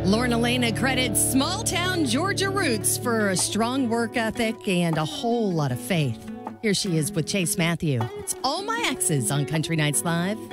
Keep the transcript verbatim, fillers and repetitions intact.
Lauren Elena credits small town Georgia roots for a strong work ethic and a whole lot of faith. Here she is with Chase Matthew. It's All My Exes on Country Nights Live.